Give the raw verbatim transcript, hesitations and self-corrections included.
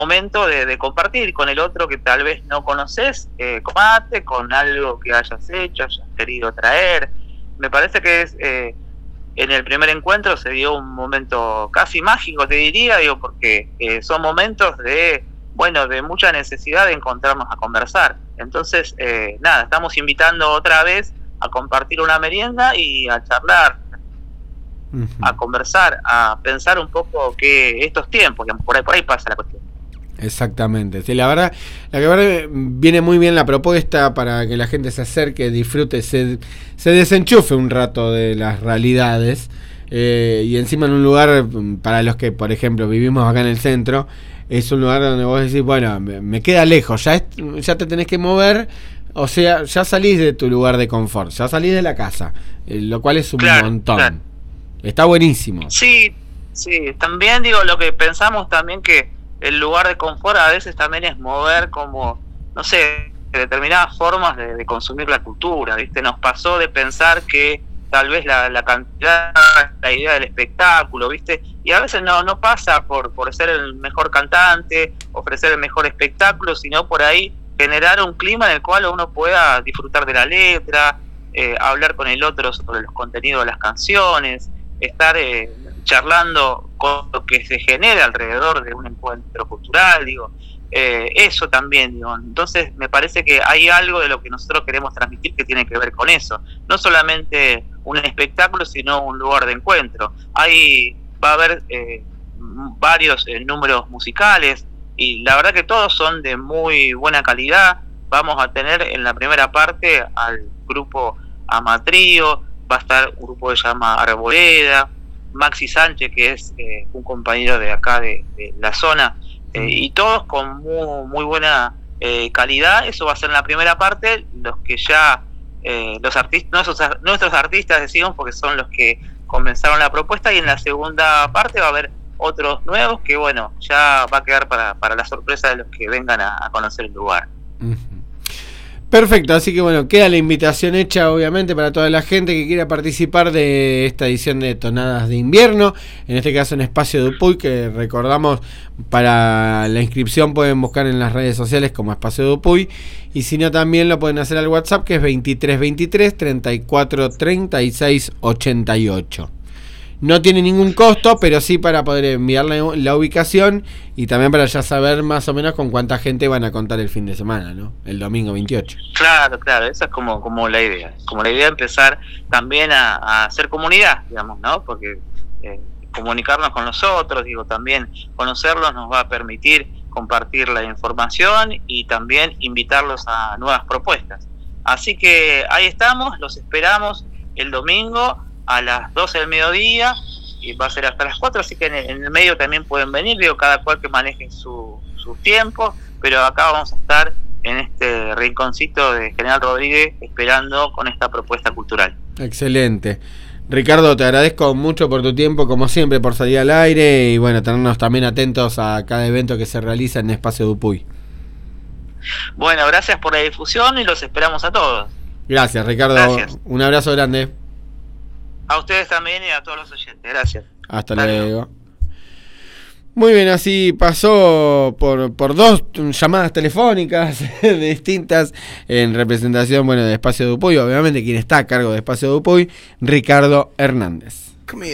momento de, de compartir con el otro que tal vez no conoces, eh, con mate, con algo que hayas hecho, hayas querido traer. Me parece que es eh, en el primer encuentro se dio un momento casi mágico, te diría, digo, porque eh, son momentos de, bueno, de mucha necesidad de encontrarnos a conversar. Entonces, eh, nada, estamos invitando otra vez a compartir una merienda y a charlar, uh-huh. a conversar, a pensar un poco que estos tiempos, que por ahí, por ahí pasa la cuestión. Exactamente, sí, la verdad, la verdad viene muy bien la propuesta para que la gente se acerque, disfrute, se, se desenchufe un rato de las realidades, eh, y encima en un lugar, para los que por ejemplo vivimos acá en el centro, es un lugar donde vos decís, bueno, me, me queda lejos, ya, es, ya te tenés que mover, o sea, ya salís de tu lugar de confort, ya salís de la casa, eh, lo cual es un claro, montón, claro. Está buenísimo. Sí, sí, también digo, lo que pensamos también que el lugar de confort a veces también es mover como, no sé, determinadas formas de, de consumir la cultura, ¿viste? Nos pasó de pensar que tal vez la, la cantidad, la idea del espectáculo, ¿viste? Y a veces no, no pasa por, por ser el mejor cantante, ofrecer el mejor espectáculo, sino por ahí generar un clima en el cual uno pueda disfrutar de la letra, eh, hablar con el otro sobre los contenidos de las canciones, estar eh, charlando con lo que se genera alrededor de un encuentro cultural, digo, eh, eso también, digo. Entonces me parece que hay algo de lo que nosotros queremos transmitir que tiene que ver con eso, no solamente un espectáculo, sino un lugar de encuentro. Ahí va a haber eh, varios eh, números musicales, y la verdad que todos son de muy buena calidad. Vamos a tener en la primera parte al grupo Amatrío, va a estar un grupo que se llama Arboleda, Maxi Sánchez, que es eh, un compañero de acá de, de la zona, eh, y todos con muy, muy buena eh, calidad. Eso va a ser en la primera parte. Los que ya, eh, los artistas, nuestros, nuestros artistas decimos, porque son los que comenzaron la propuesta, y en la segunda parte va a haber otros nuevos que, bueno, ya va a quedar para, para la sorpresa de los que vengan a, a conocer el lugar. Uh-huh. Perfecto, así que bueno, queda la invitación hecha obviamente para toda la gente que quiera participar de esta edición de Tonadas de Invierno, en este caso en Espacio Dupuy, que recordamos, para la inscripción pueden buscar en las redes sociales como Espacio Dupuy, y si no también lo pueden hacer al WhatsApp, que es veintitrés veintitrés treinta y cuatro treinta y seis ochenta y ocho. No tiene ningún costo, pero sí para poder enviarle la ubicación y también para ya saber más o menos con cuánta gente van a contar el fin de semana, ¿no? El domingo veintiocho. Claro, claro, esa es como, como la idea. Como la idea de empezar también a, a hacer comunidad, digamos, ¿no? Porque eh, comunicarnos con los otros, digo, también conocerlos nos va a permitir compartir la información y también invitarlos a nuevas propuestas. Así que ahí estamos, los esperamos el domingo a las doce del mediodía, y va a ser hasta las cuatro, así que en el, en el medio también pueden venir, digo, cada cual que maneje su, su tiempo, pero acá vamos a estar en este rinconcito de General Rodríguez esperando con esta propuesta cultural. Excelente. Ricardo, te agradezco mucho por tu tiempo, como siempre, por salir al aire y bueno, tenernos también atentos a cada evento que se realiza en Espacio Dupuy. Bueno, gracias por la difusión y los esperamos a todos. Gracias, Ricardo. Gracias. Un abrazo grande. A ustedes también y a todos los oyentes. Gracias. Hasta luego. Muy bien, así pasó por, por dos llamadas telefónicas distintas en representación, bueno, de Espacio Dupuy. Obviamente quien está a cargo de Espacio Dupuy, Ricardo Hernández.